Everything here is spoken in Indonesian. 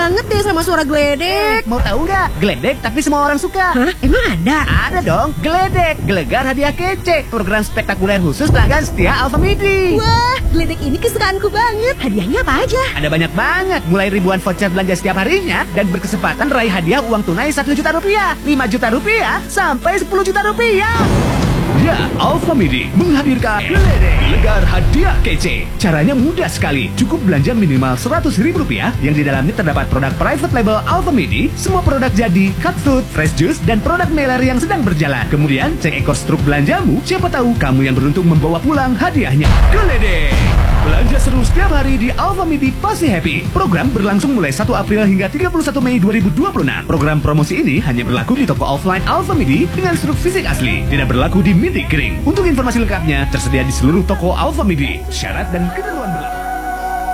banget deh sama suara geledek. Mau tahu nggak? Geledek tapi semua orang suka. Hah? Emang ada? Ada dong, Geledek, Gelegar Hadiah Kece, program spektakuler khusus pelanggan setia Alfamidi. Wah, geledek ini kesukaanku banget. Hadiahnya apa aja? Ada banyak banget, mulai ribuan voucher belanja setiap harinya dan berkesempatan raih hadiah uang tunai 1 juta rupiah, 5 juta rupiah, sampai 10 juta rupiah. Ya, Alfamidi menghadirkan Geledek Gelegar Hadiah Kece. Caranya mudah sekali. Cukup belanja minimal Rp100.000 yang di dalamnya terdapat produk private label Alfamidi, semua produk jadi, cut fruit, fresh juice, dan produk mailer yang sedang berjalan. Kemudian cek ekor struk belanjamu, siapa tahu kamu yang beruntung membawa pulang hadiahnya. Geledek. Belanja seru setiap hari di Alfamidi pasti happy. Program berlangsung mulai 1 April hingga 31 Mei 2026. Program promosi ini hanya berlaku di toko offline Alfamidi dengan struk fisik asli. Tidak berlaku di Midi Kering. Untuk informasi lengkapnya tersedia di seluruh toko Alfamidi. Syarat dan ketentuan